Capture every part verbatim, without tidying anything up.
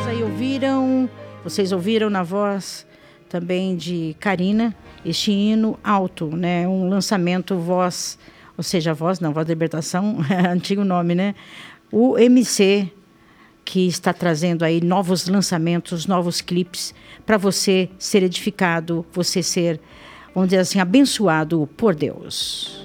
aí ouviram, vocês ouviram na voz também de Karina, este hino alto, né? Um lançamento voz, ou seja, voz não, voz da libertação, antigo nome, né? O M C, que está trazendo aí novos lançamentos, novos clipes, para você ser edificado, você ser, vamos dizer assim, abençoado por Deus.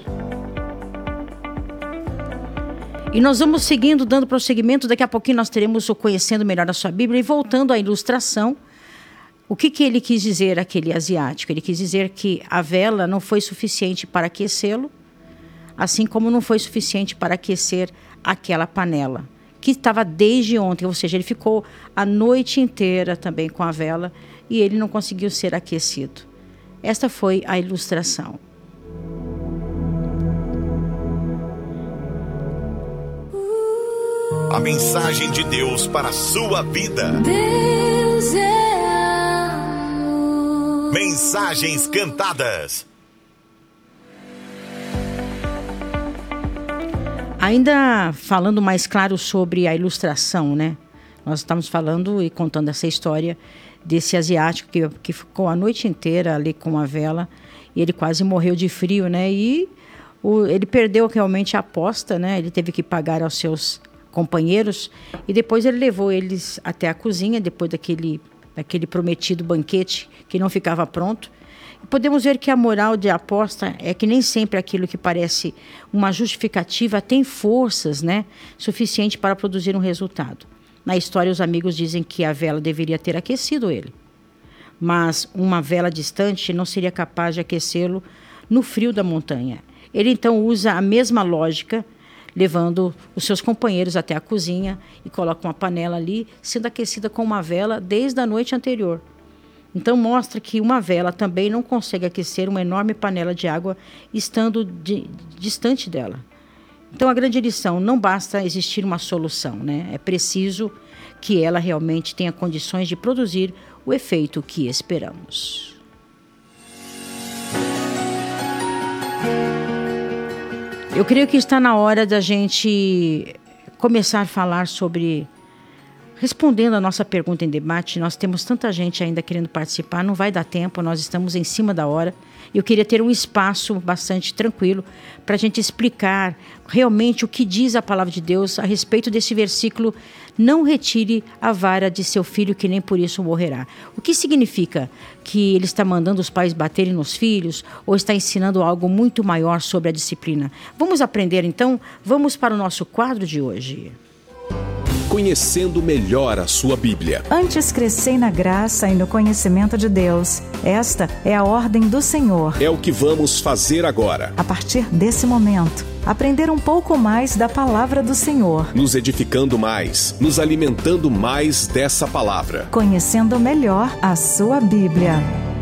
E nós vamos seguindo, dando prosseguimento. Daqui a pouquinho nós teremos o Conhecendo Melhor a Sua Bíblia. E voltando à ilustração, o que, que ele quis dizer, aquele asiático? Ele quis dizer que a vela não foi suficiente para aquecê-lo, assim como não foi suficiente para aquecer aquela panela, que estava desde ontem, ou seja, ele ficou a noite inteira também com a vela e ele não conseguiu ser aquecido. Esta foi a ilustração. A mensagem de Deus para a sua vida. Deus é amor. Mensagens cantadas. Ainda falando mais claro sobre a ilustração, né? Nós estamos falando e contando essa história desse asiático que, que ficou a noite inteira ali com a vela e ele quase morreu de frio, né? E o, ele perdeu realmente a aposta, né? Ele teve que pagar aos seus companheiros e depois ele levou eles até a cozinha, depois daquele, daquele prometido banquete que não ficava pronto. E podemos ver que a moral de aposta é que nem sempre aquilo que parece uma justificativa tem forças, né, suficiente para produzir um resultado. Na história, os amigos dizem que a vela deveria ter aquecido ele, mas uma vela distante não seria capaz de aquecê-lo no frio da montanha. Ele então usa a mesma lógica, levando os seus companheiros até a cozinha e coloca uma panela ali, sendo aquecida com uma vela desde a noite anterior. Então mostra que uma vela também não consegue aquecer uma enorme panela de água estando de, distante dela. Então a grande lição, não basta existir uma solução, né? É preciso que ela realmente tenha condições de produzir o efeito que esperamos. Eu creio que está na hora da gente começar a falar sobre... Respondendo a nossa pergunta em debate, nós temos tanta gente ainda querendo participar, não vai dar tempo, nós estamos em cima da hora. Eu queria ter um espaço bastante tranquilo para a gente explicar realmente o que diz a palavra de Deus a respeito desse versículo: não retire a vara de seu filho, que nem por isso morrerá. O que significa? Que ele está mandando os pais baterem nos filhos ou está ensinando algo muito maior sobre a disciplina? Vamos aprender então? Vamos para o nosso quadro de hoje. Conhecendo melhor a sua Bíblia. Antes crescei na graça e no conhecimento de Deus. Esta é a ordem do Senhor. É o que vamos fazer agora. A partir desse momento, aprender um pouco mais da palavra do Senhor. Nos edificando mais, nos alimentando mais dessa palavra. Conhecendo melhor a sua Bíblia.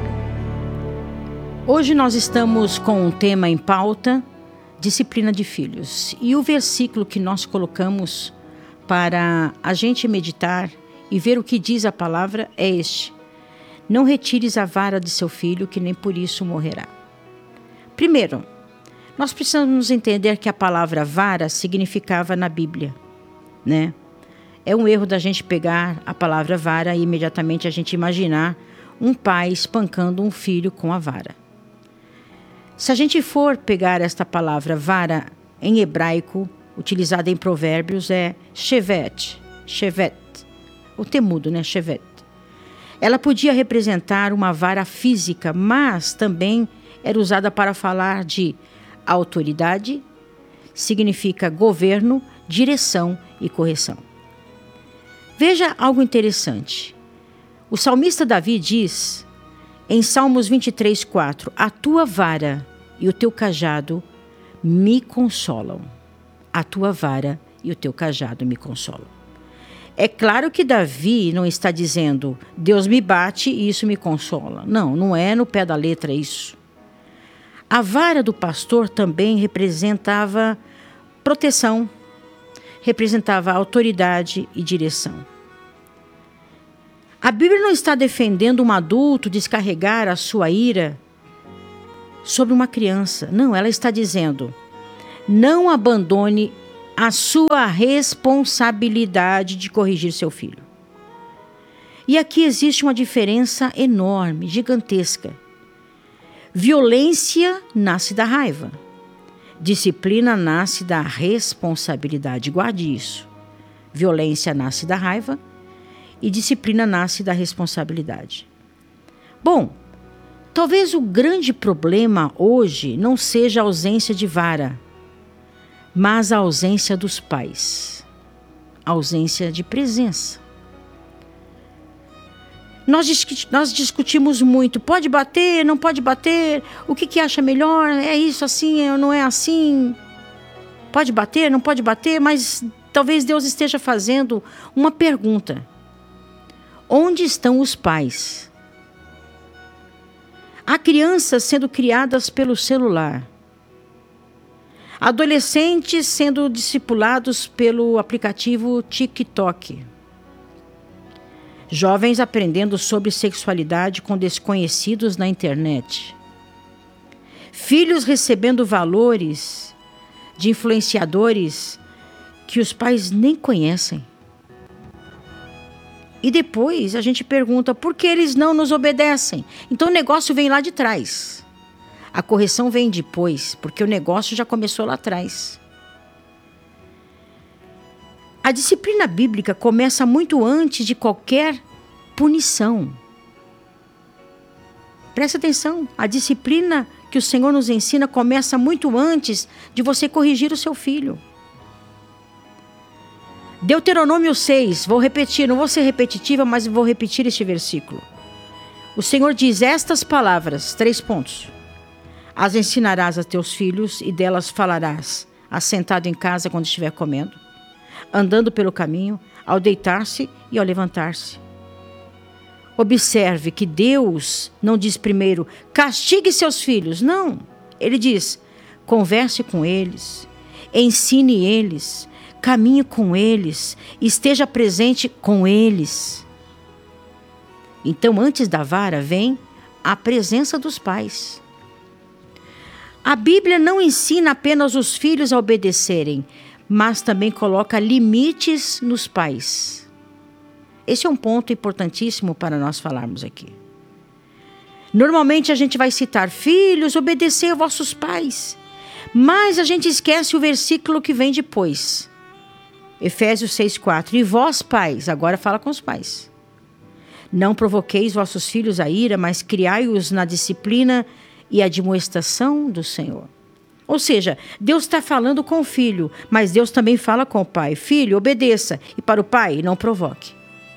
Hoje nós estamos com um tema em pauta: disciplina de filhos. E o versículo que nós colocamos para a gente meditar e ver o que diz a palavra é este: não retires a vara de seu filho, que nem por isso morrerá. Primeiro, nós precisamos entender que a palavra vara significava na Bíblia, né? É um erro da gente pegar a palavra vara e imediatamente a gente imaginar um pai espancando um filho com a vara. Se a gente for pegar esta palavra vara em hebraico, utilizada em Provérbios, é shevet, shevet, o temudo, né, shevet. Ela podia representar uma vara física, mas também era usada para falar de autoridade, significa governo, direção e correção. Veja algo interessante. O salmista Davi diz, em Salmos vinte e três, quatro, a tua vara e o teu cajado me consolam. A tua vara e o teu cajado me consolam. É claro que Davi não está dizendo, Deus me bate e isso me consola. Não, não é no pé da letra isso. A vara do pastor também representava proteção, representava autoridade e direção. A Bíblia não está defendendo um adulto descarregar a sua ira sobre uma criança. Não, ela está dizendo, não abandone a sua responsabilidade de corrigir seu filho. E aqui existe uma diferença enorme, gigantesca. Violência nasce da raiva. Disciplina nasce da responsabilidade. Guarde isso. Violência nasce da raiva e disciplina nasce da responsabilidade. Bom, talvez o grande problema hoje não seja a ausência de vara, mas a ausência dos pais, a ausência de presença. Nós, nós discutimos muito, pode bater, não pode bater, o que, que acha melhor, é isso assim, não é assim, pode bater, não pode bater, mas talvez Deus esteja fazendo uma pergunta. Onde estão os pais? Há crianças sendo criadas pelo celular, adolescentes sendo discipulados pelo aplicativo TikTok, jovens aprendendo sobre sexualidade com desconhecidos na internet, filhos recebendo valores de influenciadores que os pais nem conhecem. E depois a gente pergunta por que eles não nos obedecem. Então o negócio vem lá de trás. A correção vem depois, porque o negócio já começou lá atrás. A disciplina bíblica começa muito antes de qualquer punição. Presta atenção, a disciplina que o Senhor nos ensina começa muito antes de você corrigir o seu filho. Deuteronômio seis, vou repetir, não vou ser repetitiva, mas vou repetir este versículo. O Senhor diz estas palavras, três pontos. As ensinarás a teus filhos e delas falarás, assentado em casa quando estiver comendo, andando pelo caminho, ao deitar-se e ao levantar-se. Observe que Deus não diz primeiro, castigue seus filhos. Não, ele diz, converse com eles, ensine eles, caminhe com eles, esteja presente com eles. Então, antes da vara, vem a presença dos pais. A Bíblia não ensina apenas os filhos a obedecerem, mas também coloca limites nos pais. Esse é um ponto importantíssimo para nós falarmos aqui. Normalmente a gente vai citar, filhos, obedecer a vossos pais. Mas a gente esquece o versículo que vem depois. Efésios seis, quatro. E vós, pais, agora fala com os pais. Não provoqueis vossos filhos a ira, mas criai-os na disciplina e admoestação do Senhor. Ou seja, Deus está falando com o filho, mas Deus também fala com o pai. Filho, obedeça. E para o pai, não provoque.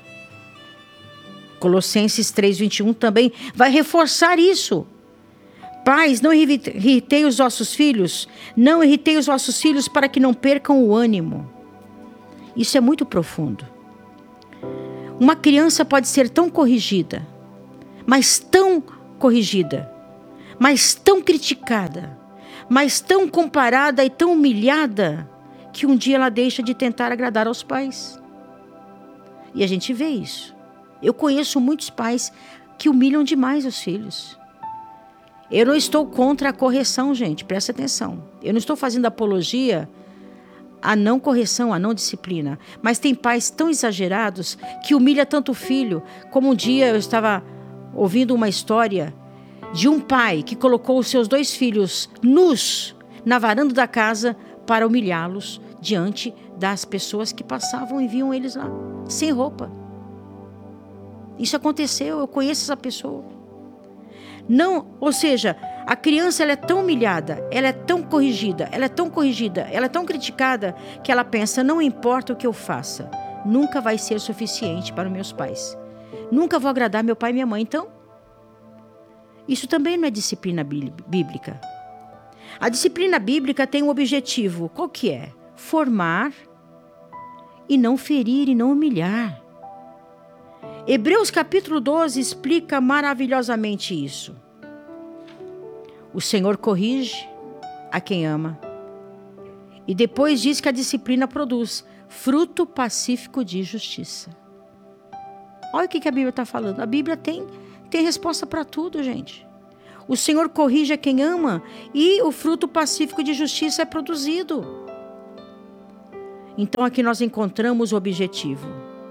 Colossenses três, vinte e um também vai reforçar isso. Pais, não irritei os vossos filhos, não irritei os vossos filhos para que não percam o ânimo. Isso é muito profundo. Uma criança pode ser tão corrigida, mas tão corrigida, mas tão criticada, mas tão comparada e tão humilhada, que um dia ela deixa de tentar agradar aos pais. E a gente vê isso. Eu conheço muitos pais que humilham demais os filhos. Eu não estou contra a correção, gente, presta atenção. Eu não estou fazendo apologia à não correção, à não disciplina. Mas tem pais tão exagerados que humilham tanto o filho. Como um dia eu estava ouvindo uma história de um pai que colocou os seus dois filhos nus na varanda da casa para humilhá-los diante das pessoas que passavam e viam eles lá, sem roupa. Isso aconteceu, eu conheço essa pessoa. Não, ou seja, a criança ela é tão humilhada, ela é tão corrigida, ela é tão corrigida, ela é tão criticada, que ela pensa, não importa o que eu faça, nunca vai ser suficiente para os meus pais. Nunca vou agradar meu pai e minha mãe, então. Isso também não é disciplina bíblica. A disciplina bíblica tem um objetivo, qual que é? Formar e não ferir e não humilhar. Hebreus capítulo doze explica maravilhosamente isso. O Senhor corrige a quem ama. E depois diz que a disciplina produz fruto pacífico de justiça. Olha o que a Bíblia está falando. A Bíblia tem, tem resposta para tudo, gente. O Senhor corrige a quem ama e o fruto pacífico de justiça é produzido. Então aqui nós encontramos o objetivo.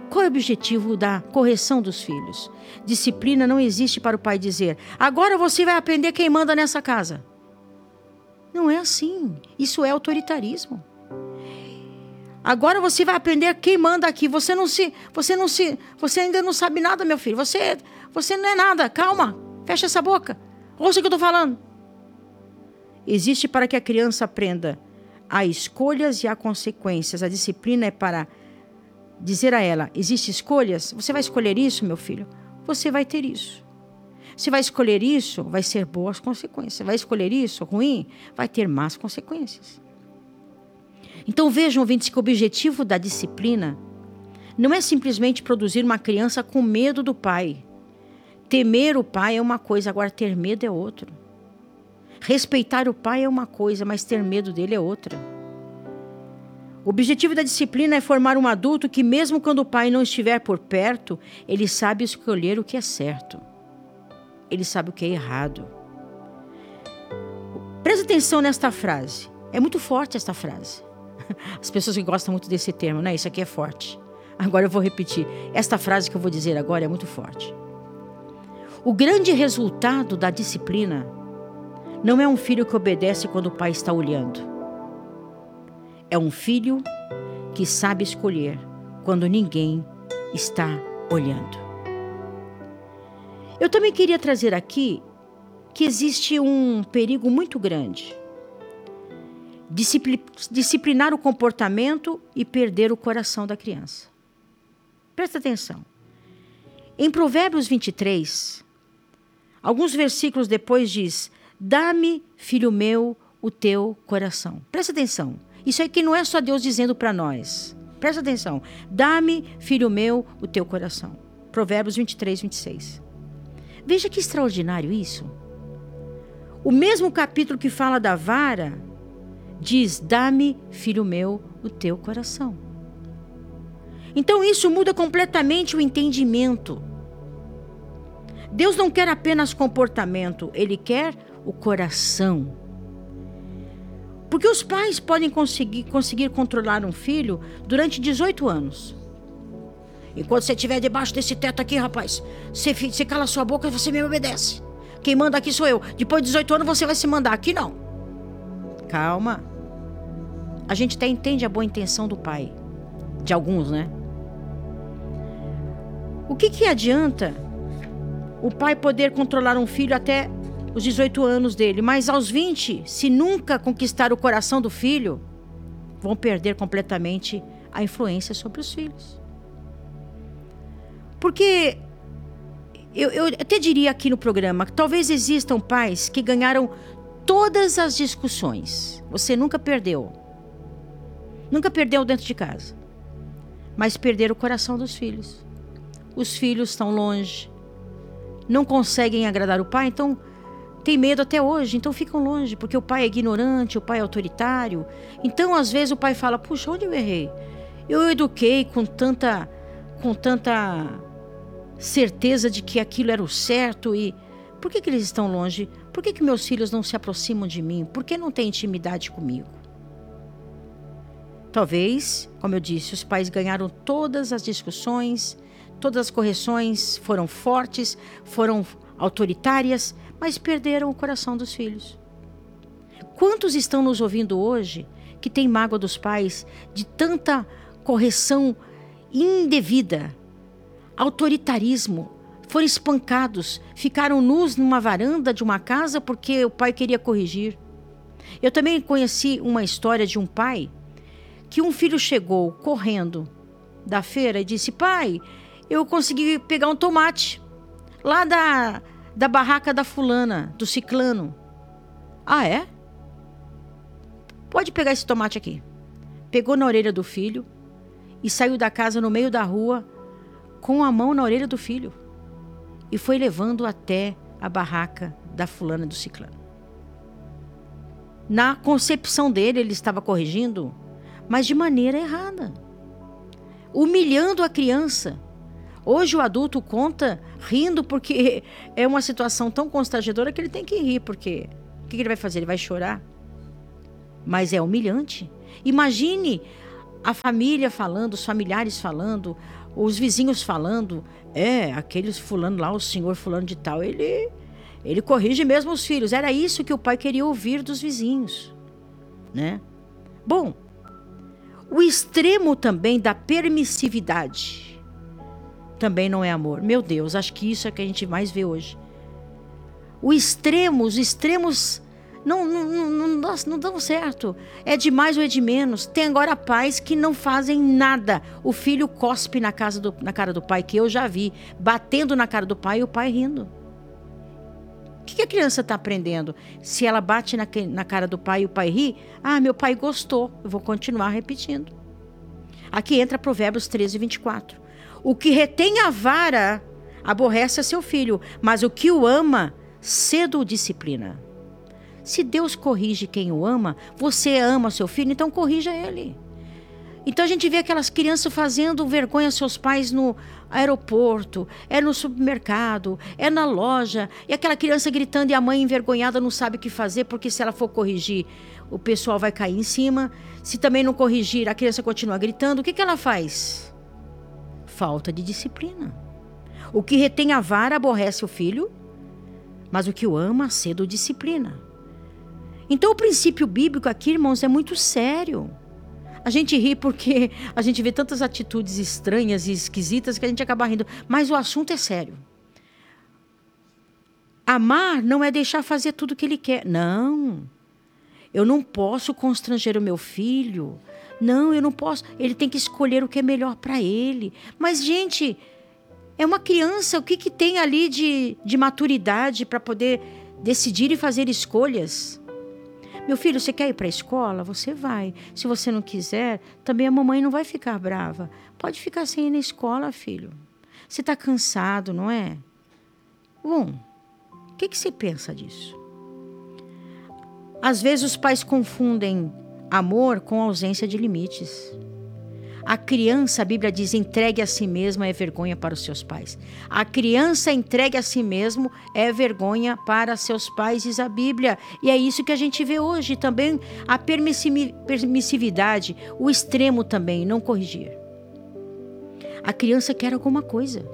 Qual é o objetivo da correção dos filhos? Disciplina não existe para o pai dizer: agora você vai aprender quem manda nessa casa. Não é assim. Isso é autoritarismo. Agora você vai aprender quem manda aqui. Você não se, você não se, você ainda não sabe nada, meu filho. Você, você não é nada. Calma. Fecha essa boca. Ouça o que eu estou falando. Existe para que a criança aprenda. Há escolhas e há consequências. A disciplina é para dizer a ela: existem escolhas? Você vai escolher isso, meu filho? Você vai ter isso. Se vai escolher isso, vai ser boas consequências. Vai escolher isso, ruim, vai ter más consequências. Então vejam, ouvintes, que o objetivo da disciplina não é simplesmente produzir uma criança com medo do pai. Temer o pai é uma coisa, agora ter medo é outro. Respeitar o pai é uma coisa, mas ter medo dele é outra. O objetivo da disciplina é formar um adulto que, mesmo quando o pai não estiver por perto, ele sabe escolher o que é certo. Ele sabe o que é errado. Presta atenção nesta frase. É muito forte esta frase. As pessoas que gostam muito desse termo, né? Isso aqui é forte. Agora eu vou repetir. Esta frase que eu vou dizer agora é muito forte. O grande resultado da disciplina não é um filho que obedece quando o pai está olhando. É um filho que sabe escolher quando ninguém está olhando. Eu também queria trazer aqui que existe um perigo muito grande. Disciplinar o comportamento e perder o coração da criança. Presta atenção. Em Provérbios vinte e três, alguns versículos depois diz: dá-me, filho meu, o teu coração. Presta atenção. Isso aqui não é só Deus dizendo para nós. Presta atenção. Dá-me, filho meu, o teu coração. Provérbios vinte e três, vinte e seis. Veja que extraordinário isso. O mesmo capítulo que fala da vara diz: dá-me, filho meu, o teu coração. Então isso muda completamente o entendimento. Deus não quer apenas comportamento, Ele quer o coração. Porque os pais podem conseguir, conseguir controlar um filho durante dezoito anos. Enquanto você estiver debaixo desse teto aqui, rapaz, você, você cala sua boca e você me obedece. Quem manda aqui sou eu. Depois de dezoito anos você vai se mandar. Aqui não. Calma. A gente até entende a boa intenção do pai. De alguns, né? O que que adianta o pai poder controlar um filho até os dezoito anos dele, mas aos vinte, se nunca conquistar o coração do filho, vão perder completamente a influência sobre os filhos. Porque eu, eu até diria aqui no programa que talvez existam pais que ganharam todas as discussões. Você nunca perdeu. Nunca perdeu dentro de casa. Mas perderam o coração dos filhos. Os filhos estão longe. Não conseguem agradar o pai, então tem medo até hoje, então ficam longe, porque o pai é ignorante, o pai é autoritário. Então, às vezes, o pai fala: puxa, onde eu errei? Eu eduquei com tanta, com tanta certeza de que aquilo era o certo e por que que eles estão longe? Por que que meus filhos não se aproximam de mim? Por que não têm intimidade comigo? Talvez, como eu disse, os pais ganharam todas as discussões, todas as correções foram fortes, foram autoritárias, mas perderam o coração dos filhos. Quantos estão nos ouvindo hoje que têm mágoa dos pais de tanta correção indevida, autoritarismo, foram espancados, ficaram nus numa varanda de uma casa porque o pai queria corrigir? Eu também conheci uma história de um pai que um filho chegou correndo da feira e disse: pai, eu consegui pegar um tomate lá da, da barraca da fulana, do ciclano. Ah, é? Pode pegar esse tomate aqui. Pegou na orelha do filho e saiu da casa no meio da rua com a mão na orelha do filho e foi levando até a barraca da fulana do ciclano. Na concepção dele, ele estava corrigindo, mas de maneira errada, humilhando a criança. Hoje o adulto conta rindo porque é uma situação tão constrangedora que ele tem que rir, porque o que ele vai fazer? Ele vai chorar? Mas é humilhante. Imagine a família falando, os familiares falando, os vizinhos falando, é, aqueles fulano lá, o senhor fulano de tal, ele, ele corrige mesmo os filhos. Era isso que o pai queria ouvir dos vizinhos, né? Bom, o extremo também da permissividade também não é amor. Meu Deus, acho que isso é que a gente mais vê hoje. O extremo, os extremos não, não, não, não, não dão certo. É de mais ou é de menos. Tem agora pais que não fazem nada. O filho cospe na, casa do, na cara do pai, que eu já vi, batendo na cara do pai e o pai rindo. O que, que a criança está aprendendo? Se ela bate na, na cara do pai e o pai ri, ah, meu pai gostou, eu vou continuar repetindo. Aqui entra Provérbios treze, vinte e quatro. O que retém a vara aborrece a seu filho, mas o que o ama, cedo o disciplina. Se Deus corrige quem o ama, você ama seu filho, então corrija ele. Então a gente vê aquelas crianças fazendo vergonha aos seus pais no aeroporto, é no supermercado, é na loja, e aquela criança gritando e a mãe envergonhada não sabe o que fazer, porque se ela for corrigir, o pessoal vai cair em cima. Se também não corrigir, a criança continua gritando. O que, que ela faz? Falta de disciplina. O que retém a vara aborrece o filho, mas o que o ama, cedo o disciplina. Então o princípio bíblico aqui, irmãos, é muito sério. A gente ri porque a gente vê tantas atitudes estranhas e esquisitas que a gente acaba rindo. Mas o assunto é sério. Amar não é deixar fazer tudo o que ele quer. Não. Eu não posso constranger o meu filho. Não, eu não posso. Ele tem que escolher o que é melhor para ele. Mas, gente, é uma criança. O que, que tem ali de, de maturidade para poder decidir e fazer escolhas? Meu filho, você quer ir para a escola? Você vai. Se você não quiser, também a mamãe não vai ficar brava. Pode ficar sem ir na escola, filho. Você está cansado, não é? Bom, o que, que você pensa disso? Às vezes os pais confundem amor com ausência de limites. A criança, a Bíblia diz, entregue a si mesma é vergonha para os seus pais. A criança entregue a si mesmo é vergonha para seus pais, diz a Bíblia. E é isso que a gente vê hoje também, a permissividade, o extremo também, não corrigir. A criança quer alguma coisa.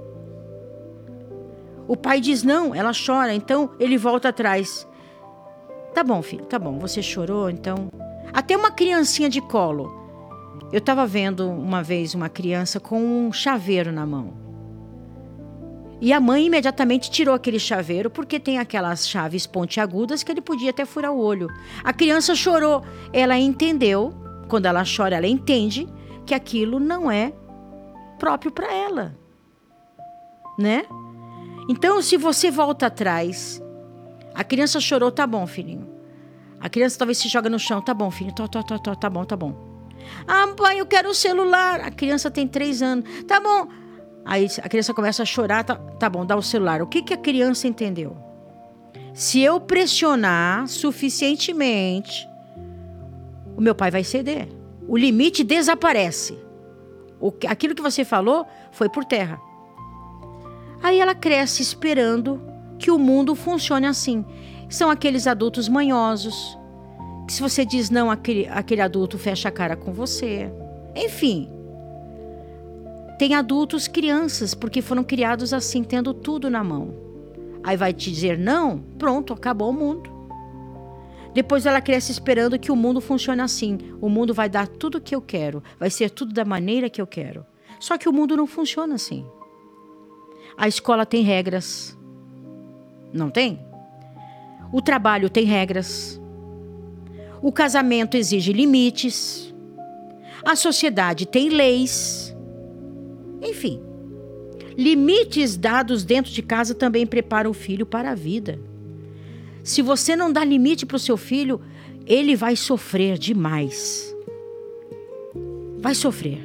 O pai diz não, ela chora, então ele volta atrás. Tá bom, filho, tá bom, você chorou, então... Até uma criancinha de colo. Eu estava vendo uma vez uma criança com um chaveiro na mão. E a mãe imediatamente tirou aquele chaveiro porque tem aquelas chaves pontiagudas que ele podia até furar o olho. A criança chorou. Ela entendeu, quando ela chora, ela entende que aquilo não é próprio para ela. Né? Então, se você volta atrás, a criança chorou, tá bom, filhinho. A criança talvez se joga no chão, tá bom, filho, tá, tá, tá, tá, tá bom, tá bom. Ah, pai, eu quero o celular. A criança tem três anos. Tá bom. Aí a criança começa a chorar. Tá, tá bom, dá o celular. O que, que a criança entendeu? Se eu pressionar suficientemente, o meu pai vai ceder. O limite desaparece. O, aquilo que você falou foi por terra. Aí ela cresce esperando que o mundo funcione assim. São aqueles adultos manhosos. Se você diz não, aquele, aquele adulto fecha a cara com você. Enfim. Tem adultos crianças, porque foram criados assim, tendo tudo na mão. Aí vai te dizer não, pronto, acabou o mundo. Depois ela cresce esperando que o mundo funcione assim. O mundo vai dar tudo o que eu quero. Vai ser tudo da maneira que eu quero. Só que o mundo não funciona assim. A escola tem regras. Não tem? O trabalho tem regras. O casamento exige limites. A sociedade tem leis. Enfim, limites dados dentro de casa também preparam o filho para a vida. Se você não dá limite para o seu filho, ele vai sofrer demais. Vai sofrer.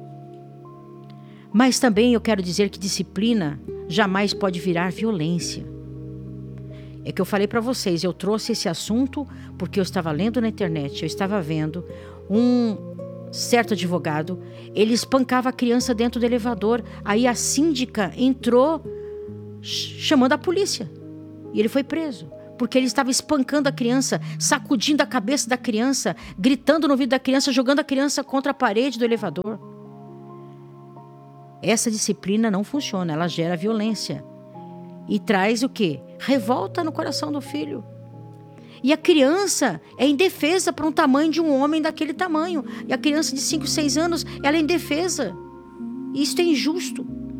Mas também eu quero dizer que disciplina jamais pode virar violência. É que eu falei para vocês, eu trouxe esse assunto porque eu estava lendo na internet, eu estava vendo um certo advogado, ele espancava a criança dentro do elevador, aí a síndica entrou chamando a polícia e ele foi preso, porque ele estava espancando a criança, sacudindo a cabeça da criança, gritando no ouvido da criança, jogando a criança contra a parede do elevador. essa disciplina não funciona, ela gera violência. E traz o quê? Revolta no coração do filho. E a criança é indefesa para um tamanho de um homem daquele tamanho. E a criança de cinco, seis anos, ela é indefesa. E isso é injusto.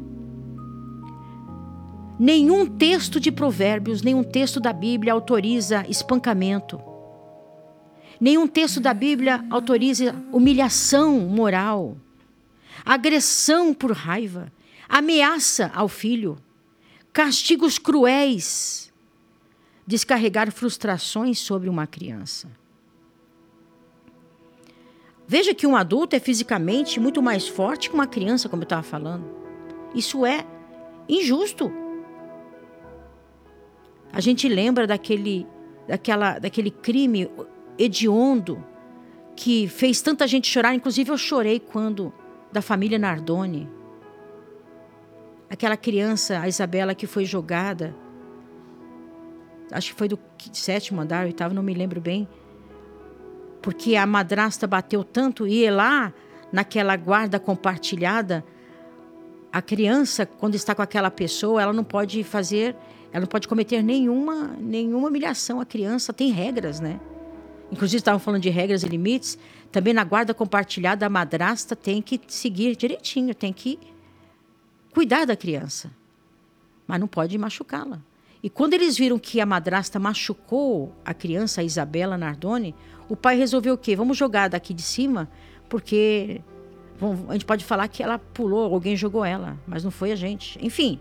Nenhum texto de Provérbios, nenhum texto da Bíblia autoriza espancamento. Nenhum texto da Bíblia autoriza humilhação moral, agressão por raiva, ameaça ao filho, castigos cruéis, descarregar frustrações sobre uma criança. Veja que um adulto é fisicamente muito mais forte que uma criança, como eu estava falando. Isso é injusto. A gente lembra daquele, daquela, daquele crime hediondo que fez tanta gente chorar. Inclusive eu chorei quando, da família Nardoni. Aquela criança, a Isabela, que foi jogada, acho que foi do sétimo andar, oitavo, não me lembro bem, porque a madrasta bateu tanto, e lá, naquela guarda compartilhada, a criança, quando está com aquela pessoa, ela não pode fazer, ela não pode cometer nenhuma, nenhuma humilhação. A criança tem regras, né? Inclusive, estavam falando de regras e limites. Também na guarda compartilhada, a madrasta tem que seguir direitinho, tem que cuidar da criança, mas não pode machucá-la. E quando eles viram que a madrasta machucou a criança, a Isabela Nardoni, o pai resolveu o quê? Vamos jogar daqui de cima, porque a gente pode falar que ela pulou, alguém jogou ela, mas não foi a gente. Enfim,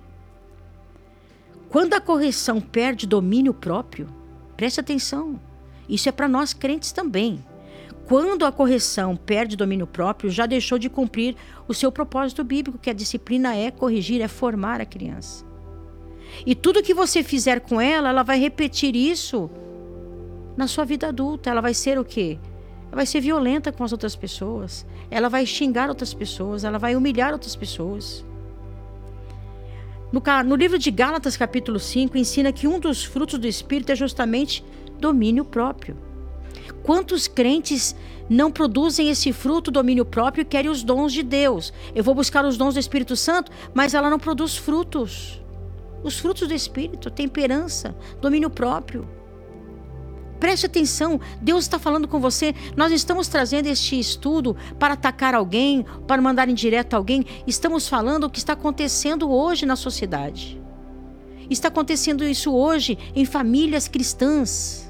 quando a correção perde domínio próprio, preste atenção, isso é para nós crentes também. Quando a correção perde domínio próprio, já deixou de cumprir o seu propósito bíblico, que a disciplina é corrigir, é formar a criança. E tudo que você fizer com ela, ela vai repetir isso na sua vida adulta. Ela vai ser o quê? Ela vai ser violenta com as outras pessoas. Ela vai xingar outras pessoas. Ela vai humilhar outras pessoas. No, no livro de Gálatas, capítulo cinco, ensina que um dos frutos do Espírito é justamente domínio próprio. Quantos crentes não produzem esse fruto, domínio próprio, e querem os dons de Deus? Eu vou buscar os dons do Espírito Santo, mas ela não produz frutos. Os frutos do Espírito, temperança, domínio próprio. Preste atenção, Deus está falando com você. Nós estamos trazendo este estudo para atacar alguém, para mandar indireta a alguém. Estamos falando o que está acontecendo hoje na sociedade. Está acontecendo isso hoje em famílias cristãs.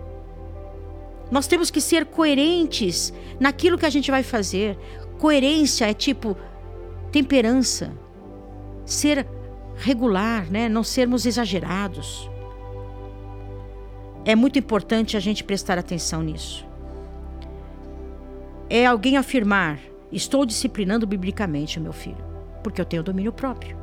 Nós temos que ser coerentes naquilo que a gente vai fazer. Coerência é tipo temperança, ser regular, né? Não sermos exagerados. É muito importante a gente prestar atenção nisso. É alguém afirmar: estou disciplinando biblicamente o meu filho, porque eu tenho domínio próprio.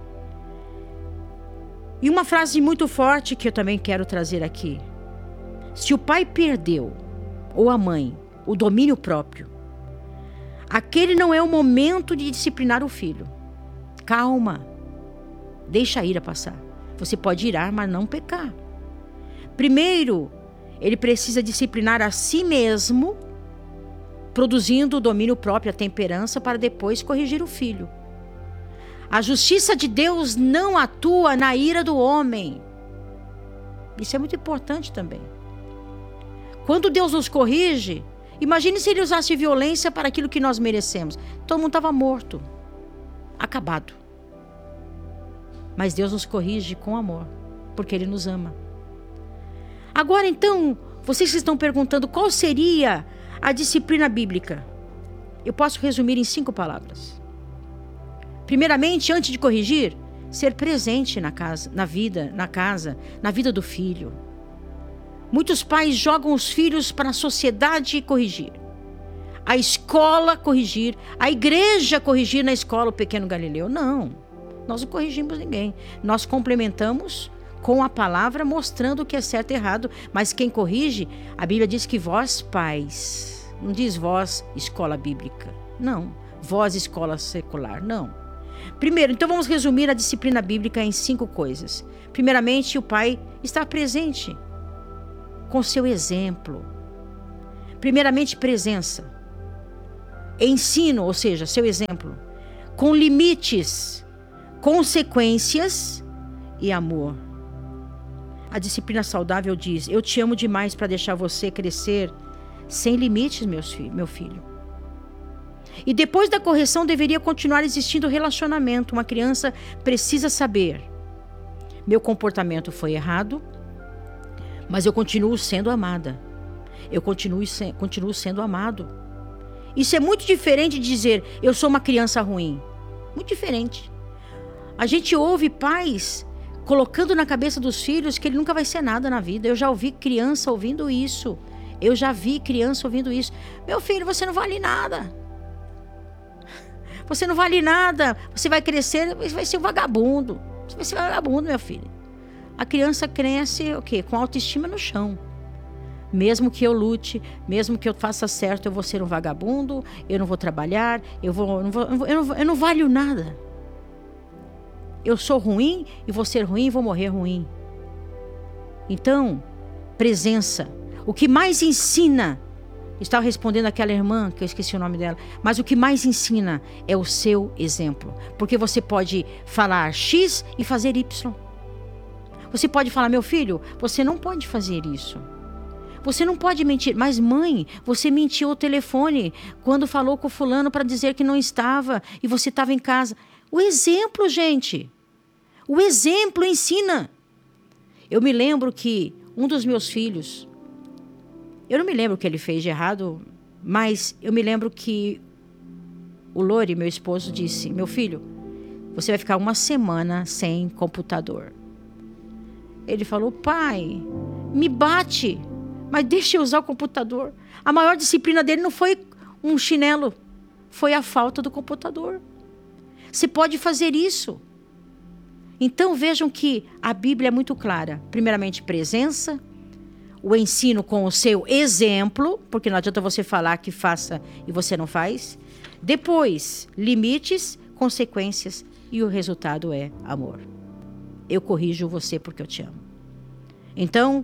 E uma frase muito forte que eu também quero trazer aqui: se o pai perdeu, ou a mãe, o domínio próprio, aquele não é o momento de disciplinar o filho. Calma, deixa a ira passar. Você pode irar, mas não pecar. Primeiro, ele precisa disciplinar a si mesmo, produzindo o domínio próprio, a temperança, para depois corrigir o filho. A justiça de Deus não atua na ira do homem. Isso é muito importante também. Quando Deus nos corrige, imagine se ele usasse violência para aquilo que nós merecemos. Todo mundo estava morto, acabado. Mas Deus nos corrige com amor, porque Ele nos ama. Agora então, vocês estão perguntando qual seria a disciplina bíblica. Eu posso resumir em cinco palavras. Primeiramente, antes de corrigir, ser presente na casa, na vida, na casa, na vida do filho. Muitos pais jogam os filhos para a sociedade corrigir, a escola corrigir, a igreja corrigir na escola o pequeno Galileu. Não, nós não corrigimos ninguém. Nós complementamos com a palavra, mostrando o que é certo e errado. Mas quem corrige, a Bíblia diz que vós pais, não diz vós escola bíblica, não, vós escola secular, não. Primeiro, então vamos resumir a disciplina bíblica em cinco coisas. Primeiramente, o pai está presente com seu exemplo. Primeiramente, presença. Ensino, ou seja, seu exemplo. com limites, consequências e amor. A disciplina saudável diz: eu te amo demais para deixar você crescer sem limites, meus fi- meu filho. E depois da correção deveria continuar existindo relacionamento. Uma criança precisa saber: meu comportamento foi errado, mas eu continuo sendo amada. Eu continuo, se- continuo sendo amado. Isso é muito diferente de dizer: eu sou uma criança ruim. Muito diferente. A gente ouve pais colocando na cabeça dos filhos que ele nunca vai ser nada na vida. Eu já ouvi criança ouvindo isso. Eu já vi criança ouvindo isso. Meu filho, você não vale nada. Você não vale nada. Você vai crescer, você vai ser um vagabundo. Você vai ser um vagabundo, meu filho. A criança cresce o quê? Com autoestima no chão. Mesmo que eu lute, mesmo que eu faça certo, eu vou ser um vagabundo, eu não vou trabalhar, eu, vou, não vou, eu, não, eu, não, eu não valho nada. Eu sou ruim e vou ser ruim e vou morrer ruim. Então, presença. O que mais ensina, estava respondendo aquela irmã, que eu esqueci o nome dela, mas o que mais ensina é o seu exemplo. Porque você pode falar X e fazer Y. Você pode falar: meu filho, você não pode fazer isso. Você não pode mentir. Mas mãe, você mentiu ao telefone quando falou com o fulano para dizer que não estava e você estava em casa. O exemplo, gente. O exemplo ensina. Eu me lembro que um dos meus filhos, eu não me lembro o que ele fez de errado, mas eu me lembro que o Lori, meu esposo, disse: meu filho, você vai ficar uma semana sem computador. Ele falou: pai, me bate, mas deixa eu usar o computador. A maior disciplina dele não foi um chinelo, foi a falta do computador. Você pode fazer isso. Então vejam que a Bíblia é muito clara. Primeiramente, presença, o ensino com o seu exemplo, porque não adianta você falar que faça e você não faz. Depois, limites, consequências, e o resultado é amor. Eu corrijo você porque eu te amo. Então,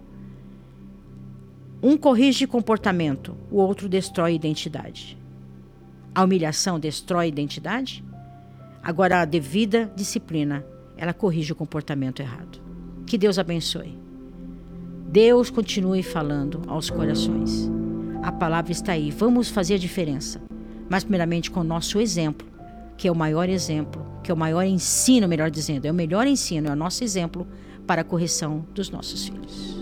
um corrige comportamento, o outro destrói identidade. A humilhação destrói identidade. Agora, a devida disciplina, ela corrige o comportamento errado. Que Deus abençoe. Deus continue falando aos corações. A palavra está aí. Vamos fazer a diferença. Mas primeiramente com o nosso exemplo, que é o maior exemplo, que é o maior ensino, melhor dizendo, é o melhor ensino, é o nosso exemplo para a correção dos nossos filhos.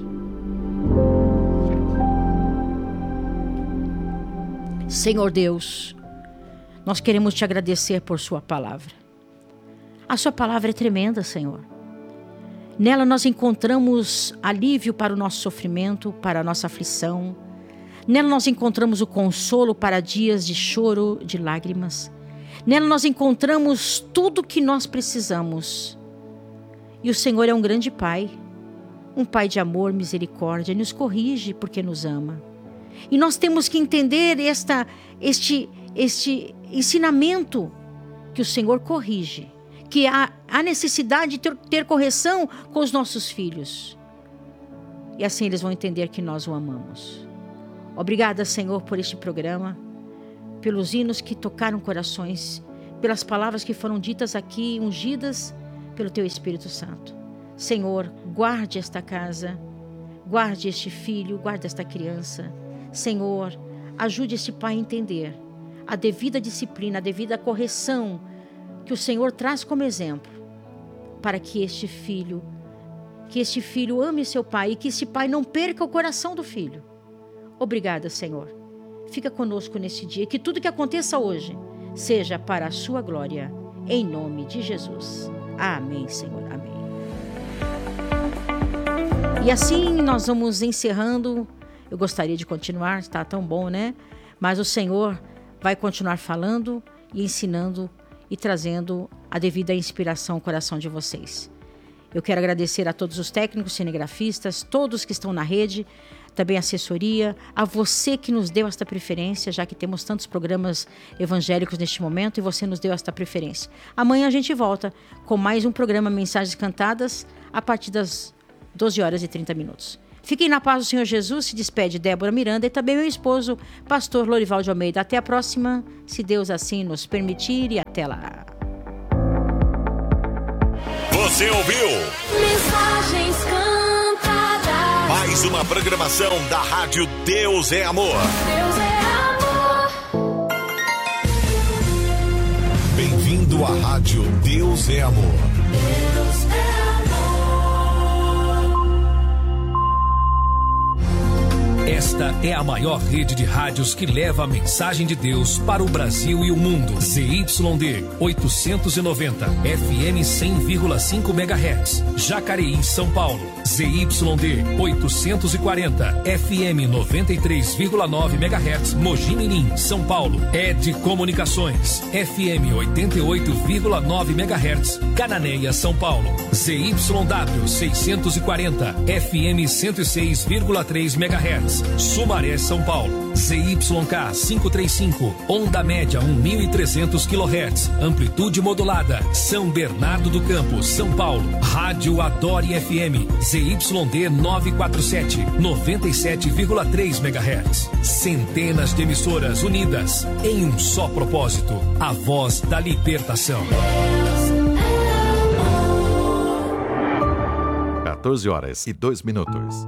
Senhor Deus, nós queremos te agradecer por sua palavra. A sua palavra é tremenda, Senhor. Nela nós encontramos alívio para o nosso sofrimento, para a nossa aflição. Nela nós encontramos o consolo para dias de choro, de lágrimas. Nela nós encontramos tudo o que nós precisamos. E o Senhor é um grande Pai, um Pai de amor, misericórdia, e nos corrige porque nos ama. E nós temos que entender esta, este, este ensinamento que o Senhor corrige, que há, há necessidade de ter, ter correção com os nossos filhos. E assim eles vão entender que nós o amamos. Obrigada, Senhor, por este programa, pelos hinos que tocaram corações, pelas palavras que foram ditas aqui, ungidas pelo Teu Espírito Santo. Senhor, guarde esta casa, guarde este filho, guarde esta criança. Senhor, ajude este pai a entender a devida disciplina, a devida correção que o Senhor traz como exemplo, para que este filho, que este filho ame seu pai e que este pai não perca o coração do filho. Obrigada, Senhor. Fica conosco neste dia, que tudo que aconteça hoje seja para a sua glória, em nome de Jesus. Amém, Senhor. Amém. E assim nós vamos encerrando. Eu gostaria de continuar, está tão bom, né? Mas o Senhor vai continuar falando e ensinando e trazendo a devida inspiração ao coração de vocês. Eu quero agradecer a todos os técnicos, cinegrafistas, todos que estão na rede, também a assessoria, a você que nos deu esta preferência, já que temos tantos programas evangélicos neste momento e você nos deu esta preferência. Amanhã a gente volta com mais um programa Mensagens Cantadas a partir das doze horas e trinta minutos. Fiquem na paz do Senhor Jesus. Se despede Débora Miranda e também meu esposo, pastor Lorival de Almeida. Até a próxima, se Deus assim nos permitir, e até lá. Você ouviu? Mensagens cantadas. Mais uma programação da Rádio Deus é Amor. Deus é amor. Bem-vindo à Rádio Deus é Amor. Deus é amor. Esta é a maior rede de rádios que leva a mensagem de Deus para o Brasil e o mundo. Z Y D oitocentos e noventa, F M cem vírgula cinco megahertz, Jacareí, São Paulo. Z Y D oitocentos e quarenta, F M noventa e três vírgula nove megahertz, Mogi Mirim, São Paulo. Ed Comunicações, F M oitenta e oito vírgula nove megahertz, Cananéia, São Paulo. Z Y W seiscentos e quarenta, F M cento e seis vírgula três megahertz, Sumaré, São Paulo. Z Y K quinhentos e trinta e cinco, onda média mil e trezentos quilohertz, amplitude modulada, São Bernardo do Campo, São Paulo. Rádio Adore F M, Z Y D novecentos e quarenta e sete, noventa e sete vírgula três megahertz. Centenas de emissoras unidas em um só propósito, a voz da libertação. quatorze horas e dois minutos.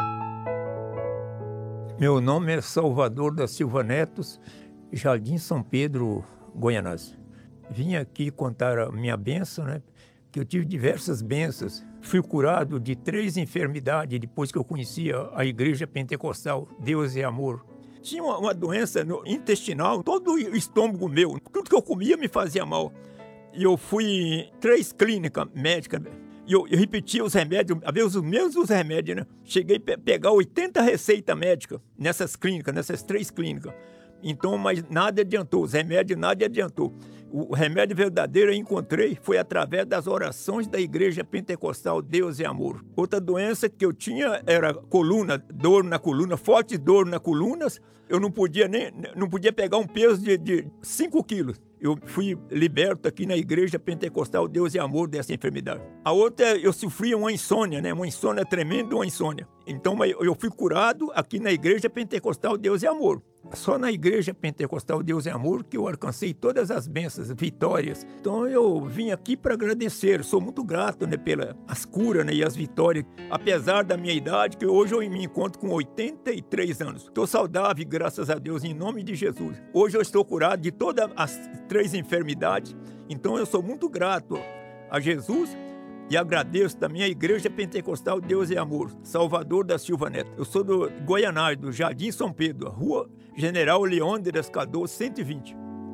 Meu nome é Salvador da Silva Netos, Jardim São Pedro, Goianás. Vim aqui contar a minha bênção, né? Que eu tive diversas bênçãos. Fui curado de três enfermidades depois que eu conhecia a Igreja Pentecostal, Deus é Amor. Tinha uma, uma doença no, intestinal, todo o estômago meu, tudo que eu comia me fazia mal. E eu fui em três clínicas médicas. E eu, eu repetia os remédios, às vezes os mesmos remédios, né? Cheguei a pe- pegar oitenta receitas médicas nessas clínicas, nessas três clínicas. Então, mas nada adiantou, os remédios nada adiantou. O remédio verdadeiro eu encontrei foi através das orações da Igreja Pentecostal Deus é Amor. Outra doença que eu tinha era coluna, dor na coluna, forte dor na colunas. Eu não podia nem não podia pegar um peso de cinco quilos. Eu fui liberto aqui na Igreja Pentecostal Deus é Amor dessa enfermidade. A outra, eu sofria uma insônia, né? Uma insônia tremenda, uma insônia. Então eu fui curado aqui na Igreja Pentecostal Deus é Amor. Só na Igreja Pentecostal Deus é Amor que eu alcancei todas as bênçãos, vitórias. Então eu vim aqui para agradecer. Sou muito grato, né, pelas curas, né, e as vitórias. Apesar da minha idade, que hoje eu me encontro com oitenta e três anos. Estou saudável, graças a Deus, em nome de Jesus. Hoje eu estou curado de todas as três enfermidades. Então eu sou muito grato a Jesus. E agradeço também a Igreja Pentecostal Deus é Amor, Salvador da Silva Neto. Eu sou do Goianás, do Jardim São Pedro, Rua General Leônidas Cardoso, cento e vinte.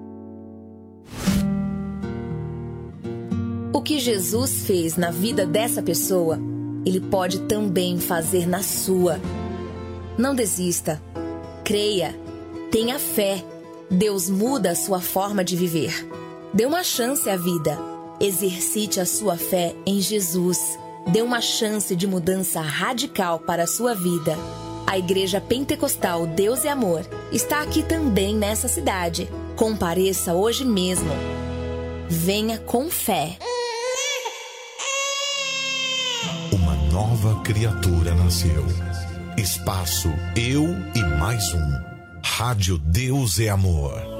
O que Jesus fez na vida dessa pessoa, Ele pode também fazer na sua. Não desista. Creia. Tenha fé. Deus muda a sua forma de viver. Dê uma chance à vida. Exercite a sua fé em Jesus. Dê uma chance de mudança radical para a sua vida. A Igreja Pentecostal Deus é Amor está aqui também nessa cidade. Compareça hoje mesmo. Venha com fé. Uma nova criatura nasceu. Espaço Eu e Mais Um. Rádio Deus é Amor.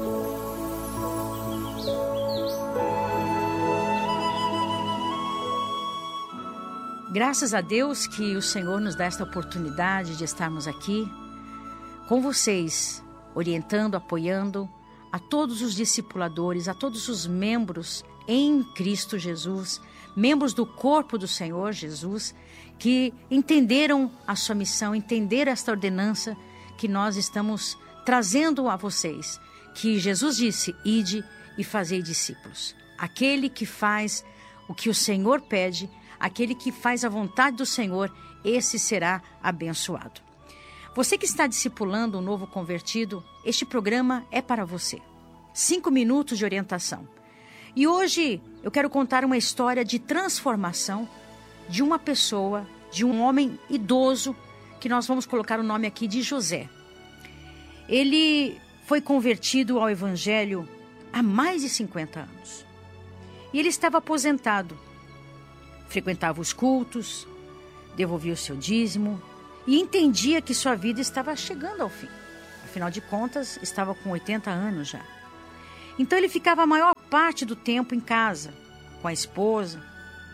Graças a Deus que o Senhor nos dá esta oportunidade de estarmos aqui com vocês, orientando, apoiando a todos os discipuladores, a todos os membros em Cristo Jesus, membros do corpo do Senhor Jesus, que entenderam a sua missão, entenderam esta ordenança que nós estamos trazendo a vocês, que Jesus disse, ide e fazei discípulos. Aquele que faz o que o Senhor pede, aquele que faz a vontade do Senhor, esse será abençoado. Você que está discipulando um novo convertido, este programa é para você. Cinco minutos de orientação. E hoje eu quero contar uma história de transformação de uma pessoa, de um homem idoso, que nós vamos colocar o nome aqui de José. Ele foi convertido ao Evangelho há mais de cinquenta anos. E ele estava aposentado. Frequentava os cultos, devolvia o seu dízimo e entendia que sua vida estava chegando ao fim. Afinal de contas, estava com oitenta anos já. Então ele ficava a maior parte do tempo em casa, com a esposa,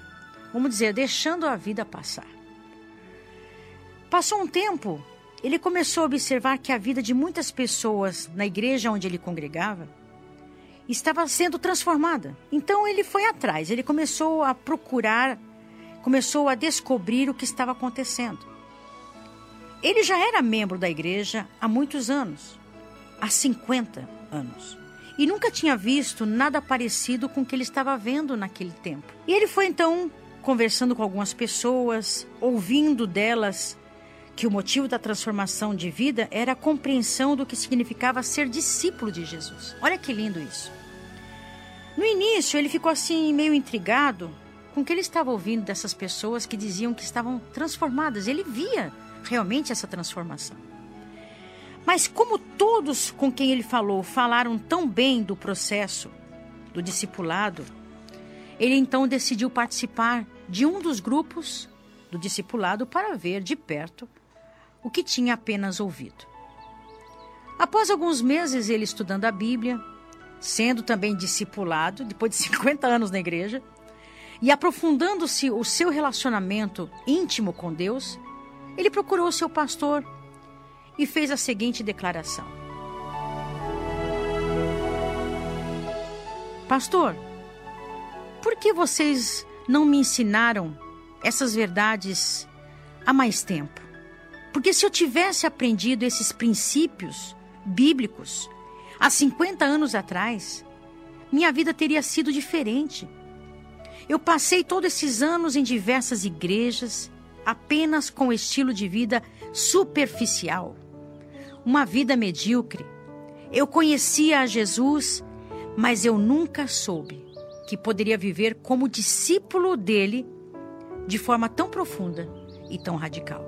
vamos dizer, deixando a vida passar. Passou um tempo, ele começou a observar que a vida de muitas pessoas na igreja onde ele congregava estava sendo transformada. Então ele foi atrás, ele começou a procurar, começou a descobrir o que estava acontecendo. Ele já era membro da igreja há muitos anos, há cinquenta anos. E nunca tinha visto nada parecido com o que ele estava vendo naquele tempo. E ele foi então conversando com algumas pessoas, ouvindo delas que o motivo da transformação de vida era a compreensão do que significava ser discípulo de Jesus. Olha que lindo isso. No início, ele ficou assim meio intrigado com o que ele estava ouvindo dessas pessoas que diziam que estavam transformadas. Ele via realmente essa transformação. Mas como todos com quem ele falou falaram tão bem do processo do discipulado, ele então decidiu participar de um dos grupos do discipulado para ver de perto o que tinha apenas ouvido. Após alguns meses ele estudando a Bíblia, sendo também discipulado, depois de cinquenta anos na igreja, e aprofundando-se o seu relacionamento íntimo com Deus, ele procurou o seu pastor e fez a seguinte declaração: Pastor, por que vocês não me ensinaram essas verdades há mais tempo? Porque se eu tivesse aprendido esses princípios bíblicos há cinquenta anos atrás, minha vida teria sido diferente. Eu passei todos esses anos em diversas igrejas, apenas com estilo de vida superficial, uma vida medíocre. Eu conhecia a Jesus, mas eu nunca soube que poderia viver como discípulo dele de forma tão profunda e tão radical.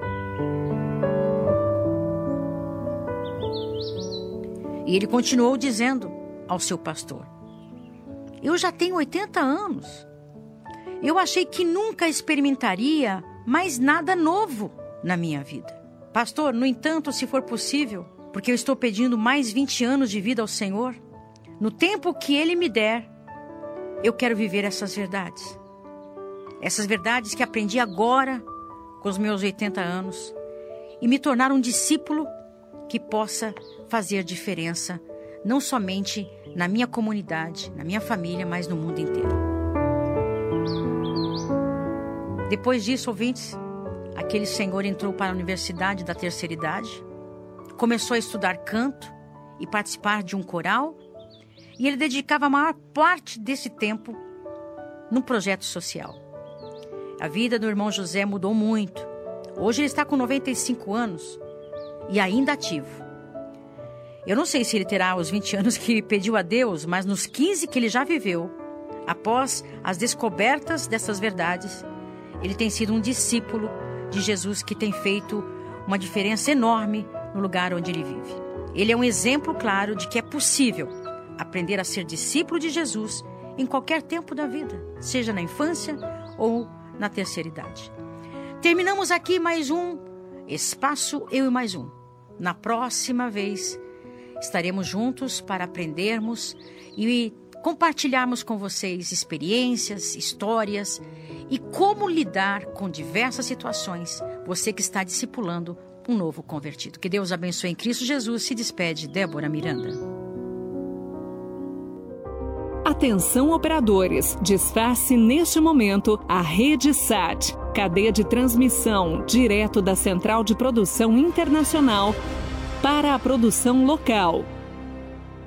E ele continuou dizendo ao seu pastor: eu já tenho oitenta anos. Eu achei que nunca experimentaria mais nada novo na minha vida. Pastor, no entanto, se for possível, porque eu estou pedindo mais vinte anos de vida ao Senhor, no tempo que Ele me der, eu quero viver essas verdades. Essas verdades que aprendi agora, com os meus oitenta anos, e me tornar um discípulo que possa fazer diferença, não somente na minha comunidade, na minha família, mas no mundo inteiro. Depois disso, ouvintes, aquele senhor entrou para a Universidade da Terceira Idade, começou a estudar canto e participar de um coral, e ele dedicava a maior parte desse tempo num projeto social. A vida do irmão José mudou muito. Hoje ele está com noventa e cinco anos e ainda ativo. Eu não sei se ele terá os vinte anos que pediu a Deus, mas nos quinze que ele já viveu, após as descobertas dessas verdades, ele tem sido um discípulo de Jesus que tem feito uma diferença enorme no lugar onde ele vive. Ele é um exemplo claro de que é possível aprender a ser discípulo de Jesus em qualquer tempo da vida, seja na infância ou na terceira idade. Terminamos aqui mais um Espaço Eu e Mais Um. Na próxima vez estaremos juntos para aprendermos e compartilharmos com vocês experiências, histórias e como lidar com diversas situações, você que está discipulando um novo convertido. Que Deus abençoe em Cristo Jesus. Se despede Débora Miranda. Atenção operadores, desface neste momento a Rede Sat, cadeia de transmissão direto da Central de Produção Internacional para a produção local.